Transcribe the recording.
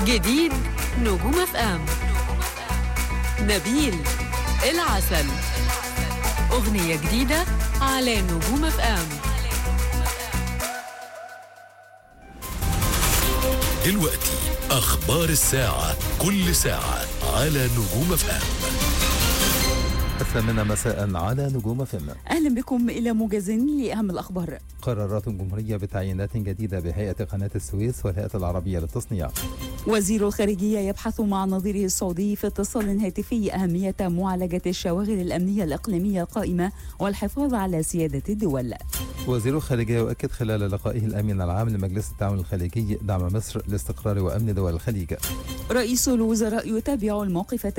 جديد نجوم اف ام. نبيل العسل، أغنية جديدة على نجوم اف ام. دلوقتي أخبار الساعة، كل ساعة على نجوم اف ام. 8 مساء على نجوم اف ام. أهلا بكم إلى موجز لأهم الأخبار. قرارات جمهورية بتعيينات جديدة بهيئة قناة السويس والهيئة العربية للتصنيع. وزير الخارجية يبحث مع نظيره السعودي في اتصال هاتفي أهمية معالجة الشواغل الأمنية الإقليمية القائمة والحفاظ على سيادة الدول. وزير الخارجية يؤكد خلال لقائه الأمين العام لمجلس التعاون الخليجي دعم مصر لاستقرار وأمن دول الخليج. رئيس الوزراء يتابع الموقف